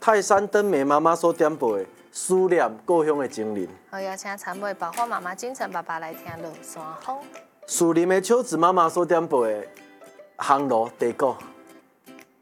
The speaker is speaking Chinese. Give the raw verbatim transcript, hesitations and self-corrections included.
泰山灯美妈妈所点播的思念故乡的情人。 好，邀请参会保护妈妈金城爸爸来听《落山风》。 树林的秋子妈妈所点播的航路地沟。